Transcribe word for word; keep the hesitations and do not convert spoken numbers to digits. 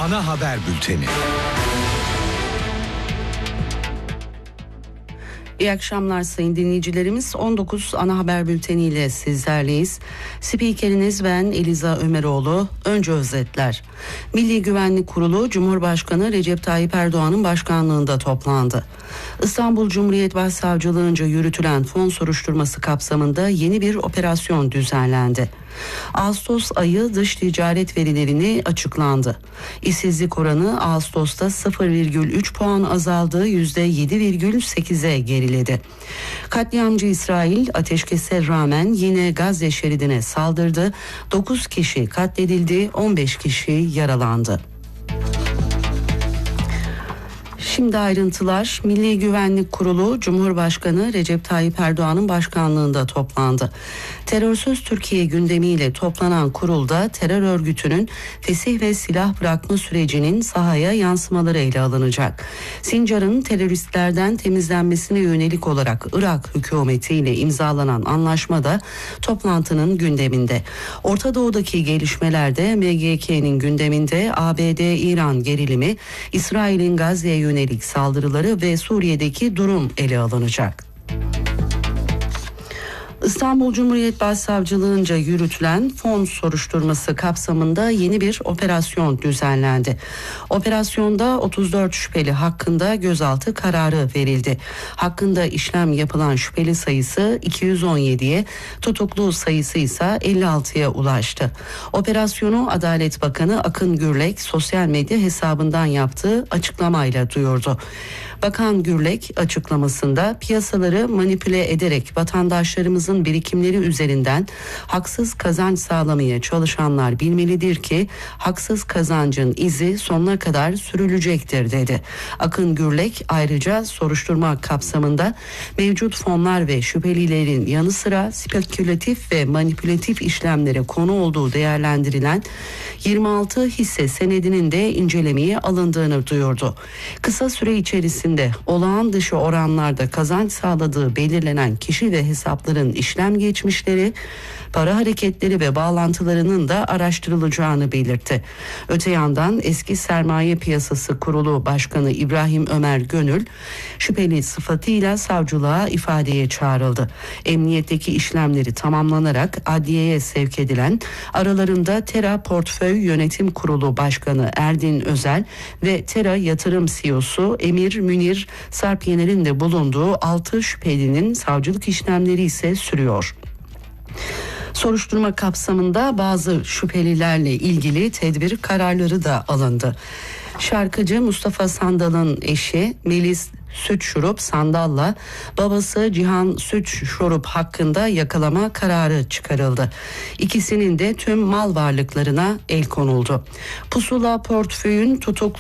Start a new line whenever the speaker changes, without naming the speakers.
Ana haber bülteni.
İyi akşamlar sayın dinleyicilerimiz. on dokuz ana haber bülteniyle sizlerleyiz. Spikeriniz ben Eliza Ömeroğlu. Önce özetler. Milli Güvenlik Kurulu Cumhurbaşkanı Recep Tayyip Erdoğan'ın başkanlığında toplandı. İstanbul Cumhuriyet Başsavcılığınca yürütülen fon soruşturması kapsamında yeni bir operasyon düzenlendi. Ağustos ayı dış ticaret verilerini açıklandı. İşsizlik oranı Ağustos'ta sıfır virgül üç puan azaldığı yüzde yedi virgül sekize geriledi. Katliamcı İsrail ateşkese rağmen yine Gazze şeridine saldırdı. dokuz kişi katledildi, on beş kişi yaralandı. Şimdi ayrıntılar. Milli Güvenlik Kurulu Cumhurbaşkanı Recep Tayyip Erdoğan'ın başkanlığında toplandı. Terörsüz Türkiye gündemiyle toplanan kurulda terör örgütünün fesih ve silah bırakma sürecinin sahaya yansımaları ele alınacak. Sincar'ın teröristlerden temizlenmesine yönelik olarak Irak hükümetiyle imzalanan anlaşma da toplantının gündeminde. Orta Doğu'daki gelişmelerde M G K'nin gündeminde A B D-İran gerilimi, İsrail'in Gazze'ye yönelik saldırıları ve Suriye'deki durum ele alınacak. İstanbul Cumhuriyet Başsavcılığınca yürütülen fon soruşturması kapsamında yeni bir operasyon düzenlendi. Operasyonda otuz dört şüpheli hakkında gözaltı kararı verildi. Hakkında işlem yapılan şüpheli sayısı iki yüz on yediye, tutuklu sayısı ise elli altıya ulaştı. Operasyonu Adalet Bakanı Akın Gürlek sosyal medya hesabından yaptığı açıklamayla duyurdu. Bakan Gürlek açıklamasında piyasaları manipüle ederek vatandaşlarımızın birikimleri üzerinden haksız kazanç sağlamaya çalışanlar bilmelidir ki haksız kazancın izi sonuna kadar sürülecektir dedi. Akın Gürlek ayrıca soruşturma kapsamında mevcut fonlar ve şüphelilerin yanı sıra spekülatif ve manipülatif işlemlere konu olduğu değerlendirilen yirmi altı hisse senedinin de incelemeye alındığını duyurdu. Kısa süre içerisinde olağan dışı oranlarda kazanç sağladığı belirlenen kişi ve hesapların işlem geçmişleri, para hareketleri ve bağlantılarının da araştırılacağını belirtti. Öte yandan eski Sermaye Piyasası Kurulu Başkanı İbrahim Ömer Gönül şüpheli sıfatıyla savcılığa ifadeye çağrıldı. Emniyetteki işlemleri tamamlanarak adliyeye sevk edilen, aralarında Tera Portföy Yönetim Kurulu Başkanı Erdin Özel ve Tera Yatırım C E O'su Emir Münir Sarp Yener'in de bulunduğu altı şüphelinin savcılık işlemleri ise sürüyor. Soruşturma kapsamında bazı şüphelilerle ilgili tedbir kararları da alındı. Şarkıcı Mustafa Sandal'ın eşi Melis Süt Şurup Sandal'la babası Cihan Süt Şurup hakkında yakalama kararı çıkarıldı. İkisinin de tüm mal varlıklarına el konuldu. Pusula portföyün tutuklu